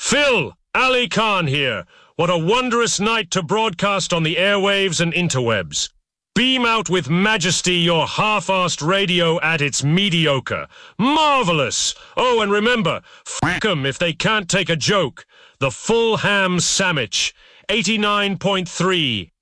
Phil, Ali Khan here. What a wondrous night to broadcast on the airwaves and interwebs. Beam out with majesty your half-assed radio at its mediocre. Marvelous! Oh, and remember, f*** 'em if they can't take a joke. The Full Ham Sandwich, 89.3